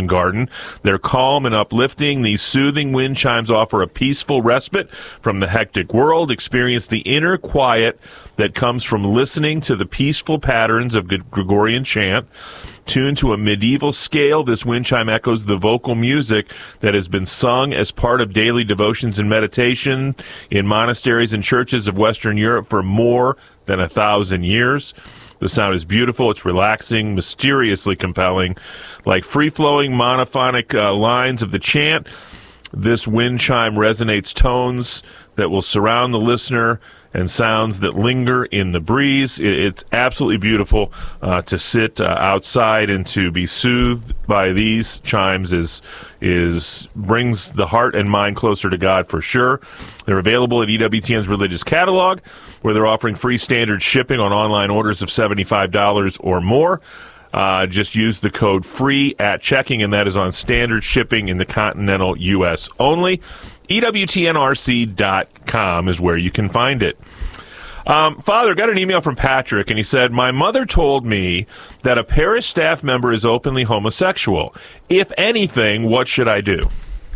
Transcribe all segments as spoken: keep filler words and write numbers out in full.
garden. They're calm and uplifting. These soothing wind chimes offer a peaceful respite from the hectic world. Experience the inner quiet that comes from listening to the peaceful patterns of Gregorian chant. Tuned to a medieval scale, this wind chime echoes the vocal music that has been sung as part of daily devotions and meditation in monasteries and churches of Western Europe for more than a thousand years. The sound is beautiful, it's relaxing, mysteriously compelling. Like free-flowing monophonic uh, lines of the chant, this wind chime resonates tones that will surround the listener and sounds that linger in the breeze. It's absolutely beautiful uh, to sit uh, outside and to be soothed by these chimes is is brings the heart and mind closer to God for sure. They're available at E W T N's Religious Catalog, where they're offering free standard shipping on online orders of seventy-five dollars or more. Uh, just use the code FREE at checking, and that is on standard shipping in the continental U S only. E W T N R C dot com is where you can find it. Um, Father, got an email from Patrick, and he said, my mother told me that a parish staff member is openly homosexual. If anything, what should I do?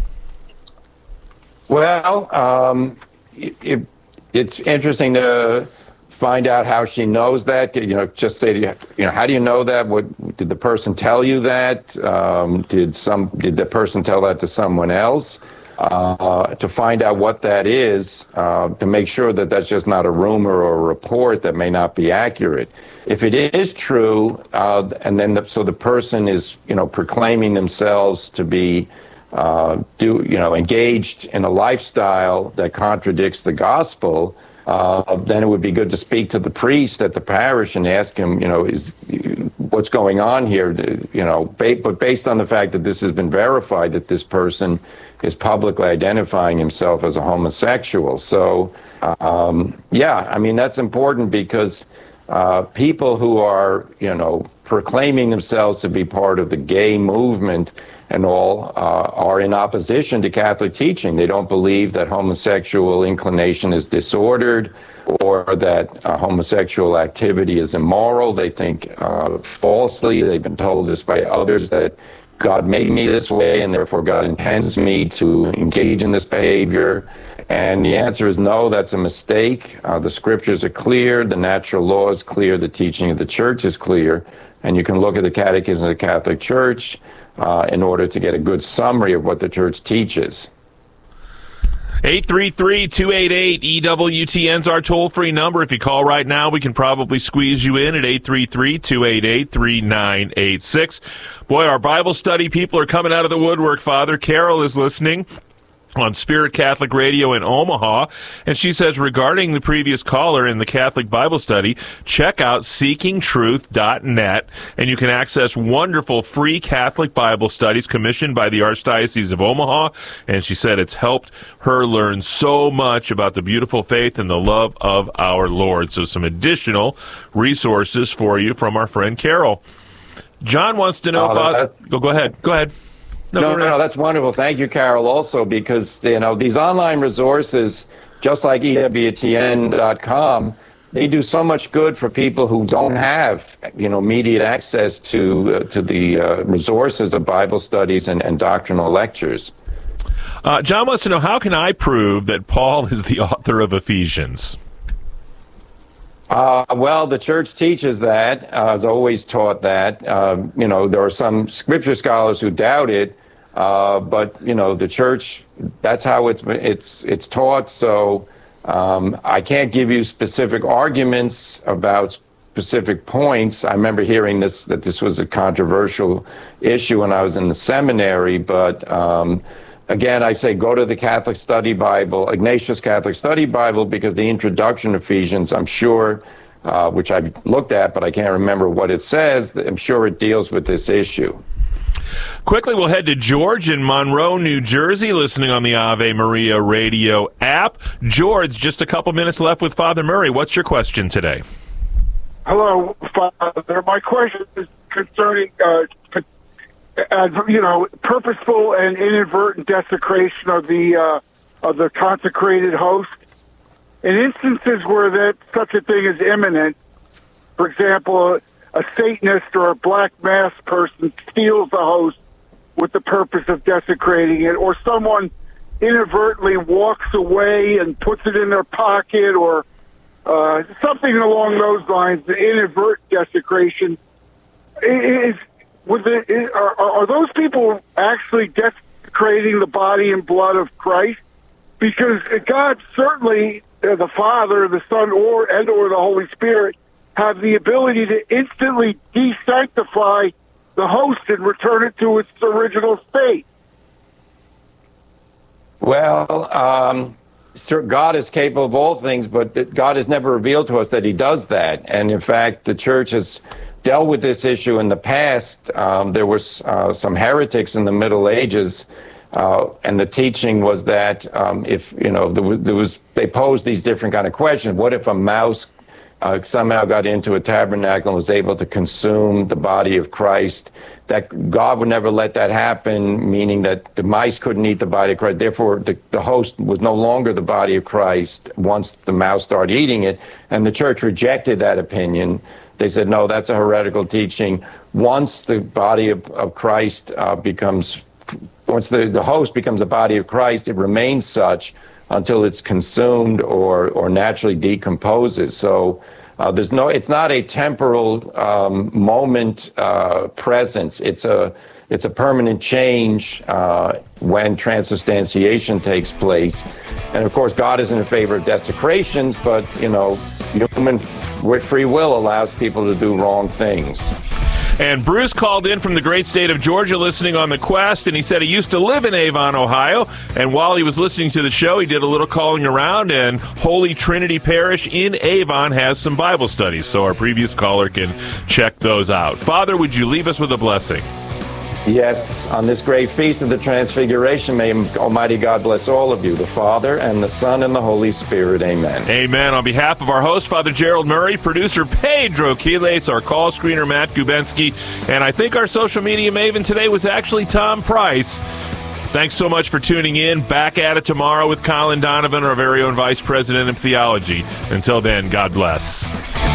Well, um, it, it's interesting to find out how she knows that. You know, just say to you, you know, how do you know that? What did the person tell you that? Um, did some did the person tell that to someone else? Uh, to find out what that is, uh, to make sure that that's just not a rumor or a report that may not be accurate. If it is true, uh, and then the, so the person is, you know, proclaiming themselves to be, uh, do you know, engaged in a lifestyle that contradicts the gospel, uh, then it would be good to speak to the priest at the parish and ask him, you know, is what's going on here, you know, ba- but based on the fact that this has been verified that this person is publicly identifying himself as a homosexual. So, um, yeah, I mean, that's important because uh, people who are, you know, proclaiming themselves to be part of the gay movement and all uh, are in opposition to Catholic teaching. They don't believe that homosexual inclination is disordered or that uh, homosexual activity is immoral. They think uh, falsely, they've been told this by others, that God made me this way, and therefore God intends me to engage in this behavior. And the answer is no, that's a mistake. Uh, the scriptures are clear, the natural law is clear, the teaching of the church is clear, and you can look at the Catechism of the Catholic Church uh, in order to get a good summary of what the church teaches. eight three three, two eight eight, E W T N's our toll-free number. If you call right now, we can probably squeeze you in at eight three three, two eight eight, three nine eight six. Boy, our Bible study people are coming out of the woodwork, Father. Carol is listening on Spirit Catholic Radio in Omaha, and she says, regarding the previous caller in the Catholic Bible study, check out seeking truth dot net, and you can access wonderful free Catholic Bible studies commissioned by the Archdiocese of Omaha, and she said it's helped her learn so much about the beautiful faith and the love of our Lord. So some additional resources for you from our friend Carol. John wants to know, uh, Father, go, go ahead, go ahead. No, no, no, no, that's wonderful. Thank you, Carol, also, because, you know, these online resources, just like E W T N dot com, they do so much good for people who don't have, you know, immediate access to uh, to the uh, resources of Bible studies and, and doctrinal lectures. Uh, John wants to know, how can I prove that Paul is the author of Ephesians? Uh, well, the church teaches that, uh, has always taught that. Uh, you know, there are some scripture scholars who doubt it. Uh, but you know, the church, that's how it's it's it's taught. So um, I can't give you specific arguments about specific points. I remember hearing this that this was a controversial issue when I was in the seminary. But um, again, I say go to the Catholic Study Bible, Ignatius Catholic Study Bible, because the introduction to Ephesians, I'm sure, uh, which I've looked at, but I can't remember what it says. I'm sure it deals with this issue. Quickly, we'll head to George in Monroe, New Jersey, listening on the Ave Maria radio app. George, just a couple minutes left with Father Murray. What's your question today? Hello, Father. My question is concerning, uh, uh, you know, purposeful and inadvertent desecration of the uh, of the consecrated host. In instances where that such a thing is imminent, for example, a Satanist or a black mass person steals the host with the purpose of desecrating it, or someone inadvertently walks away and puts it in their pocket, or uh, something along those lines, the inadvertent desecration, is, with it, is are, are those people actually desecrating the body and blood of Christ? Because God certainly, uh, the Father, the Son, or and or the Holy Spirit, have the ability to instantly desanctify the host and return it to its original state. Well, um, sir, God is capable of all things, but God has never revealed to us that he does that. And in fact, the church has dealt with this issue in the past. Um, there was uh, some heretics in the Middle Ages, uh, and the teaching was that um, if, you know, there was, there was, they posed these different kind of questions. What if a mouse Uh, somehow got into a tabernacle and was able to consume the body of Christ, that God would never let that happen, meaning that the mice couldn't eat the body of Christ. Therefore, the, the host was no longer the body of Christ once the mouse started eating it. And the church rejected that opinion. They said, no, that's a heretical teaching. Once the body of, of Christ uh, becomes, once the, the host becomes a body of Christ, it remains such until it's consumed or or naturally decomposes. So uh, there's no, it's not a temporal um, moment uh, presence. It's a it's a permanent change uh, when transubstantiation takes place. And of course, God isn't in favor of desecrations, but you know, human free will allows people to do wrong things. And Bruce called in from the great state of Georgia listening on the Quest, and he said he used to live in Avon, Ohio, and while he was listening to the show, he did a little calling around, and Holy Trinity Parish in Avon has some Bible studies, so our previous caller can check those out. Father, would you leave us with a blessing? Yes, on this great feast of the Transfiguration, may Almighty God bless all of you, the Father, and the Son, and the Holy Spirit. Amen. Amen. On behalf of our host, Father Gerald Murray, producer Pedro Quiles, our call screener Matt Gubensky, and I think our social media maven today was actually Tom Price. Thanks so much for tuning in. Back at it tomorrow with Colin Donovan, our very own Vice President of Theology. Until then, God bless.